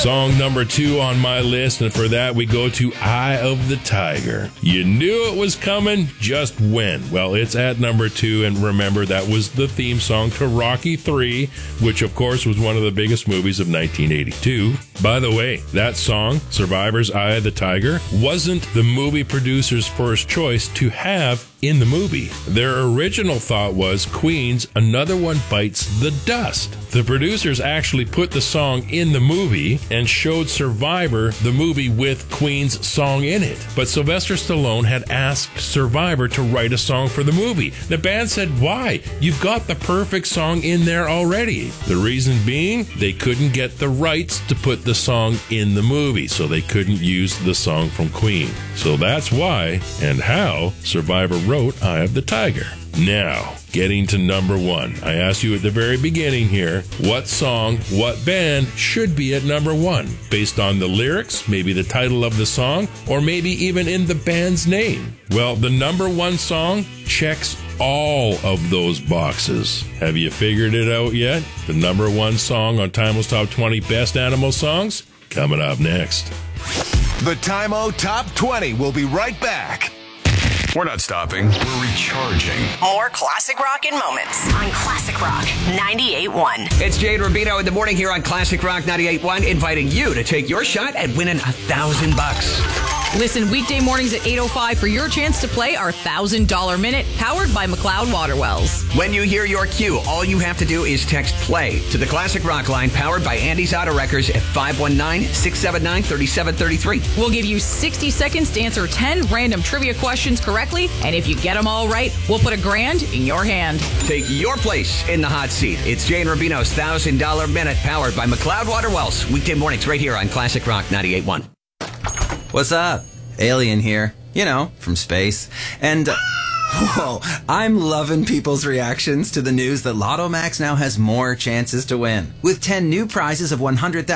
Song number 2 on my list, and for that we go to Eye of the Tiger. You knew it was coming, just when? Well, it's at number 2, and remember that was the theme song to Rocky III, which of course was one of the biggest movies of 1982. By the way, that song, Survivor's Eye of the Tiger, wasn't the movie producer's first choice to have in the movie. Their original thought was Queen's Another One Bites the Dust. The producers actually put the song in the movie and showed Survivor the movie with Queen's song in it. But Sylvester Stallone had asked Survivor to write a song for the movie. The band said, "Why? You've got the perfect song in there already." The reason being, they couldn't get the rights to put the song in the movie, so they couldn't use the song from Queen. So that's why and how Survivor wrote Eye of the Tiger. Now, getting to number 1. I asked you at the very beginning here, what song, what band should be at number 1? Based on the lyrics, maybe the title of the song, or maybe even in the band's name. Well, the number 1 song checks all of those boxes. Have you figured it out yet? The number 1 song on Timeless Top 20 Best Animal Songs? Coming up next. The Time-O Top 20 will be right back. We're not stopping. We're recharging. More classic rock in moments on Classic Rock 98.1. It's Jay and Rubino in the morning here on Classic Rock 98.1, inviting you to take your shot at winning $1,000. Listen weekday mornings at 8:05 for your chance to play our $1,000 minute, powered by McLeod Water Wells. When you hear your cue, all you have to do is text play to the Classic Rock line, powered by Andy's Auto Wreckers at 519-679-3733. We'll give you 60 seconds to answer 10 random trivia questions correctly, and if you get them all right, we'll put $1,000 in your hand. Take your place in the hot seat. It's Jay and Rubino's $1,000 minute, powered by McLeod Water Wells. Weekday mornings right here on Classic Rock 98.1. What's up? Alien here. You know, from space. And, whoa, I'm loving people's reactions to the news that Lotto Max now has more chances to win. With 10 new prizes of $100,000.